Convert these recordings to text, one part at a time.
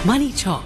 Money Talk.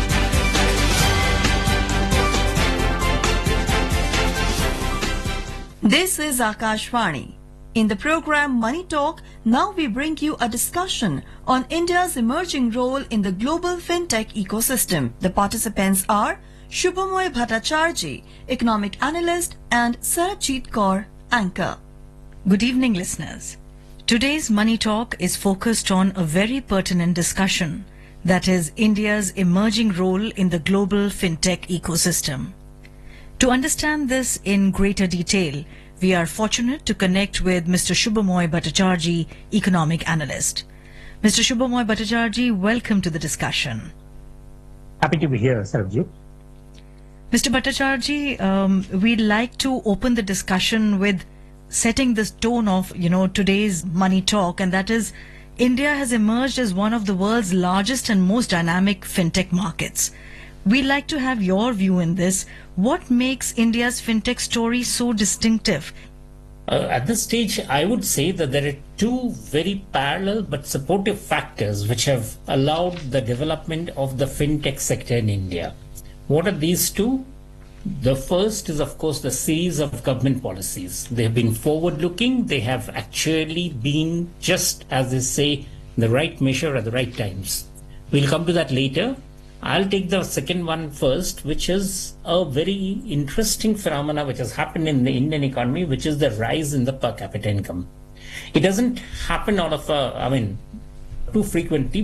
This is Akashvani. In the program Money Talk, now we bring you a discussion on India's emerging role in the global fintech ecosystem. The participants are Shubhamoy Bhattacharjee, economic analyst, and Sarabjit Kaur, anchor. Good evening, listeners. Today's Money Talk is focused on a very pertinent discussion, that is India's emerging role in the global fintech ecosystem. To understand this in greater detail, we are fortunate to connect with Mr. Shubhamoy Bhattacharjee, economic analyst. Mr. Shubhamoy Bhattacharjee, welcome to the discussion. Happy to be here, Sarabjit. Mr. Bhattacharjee, we'd like to open the discussion with setting this tone of, today's Money Talk, and that is India has emerged as one of the world's largest and most dynamic fintech markets. We'd like to have your view in this. What makes India's fintech story so distinctive? At this stage, I would say that there are two very parallel but supportive factors which have allowed the development of the fintech sector in India. What are these two? The first is, of course, the series of government policies. They have been forward-looking. They have actually been, just as they say, the right measure at the right times. We'll come to that later. I'll take the second one first, which is a very interesting phenomena which has happened in the Indian economy, which is the rise in the per capita income. It doesn't happen out of too frequently,